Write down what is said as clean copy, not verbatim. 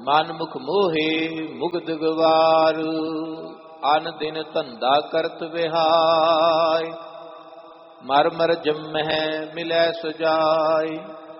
ਮਨ ਮੁਖ ਮੋਹੇ ਮੁਗਧ ਗਵਾਰ। ਅਨ ਦਿਨ ਧੰਦਾ ਕਰਤ ਵਿਹਾय, ਮਰ ਮਰ ਜੰਮਹਿ ਮਿਲੈ ਸੁਜਾਈ।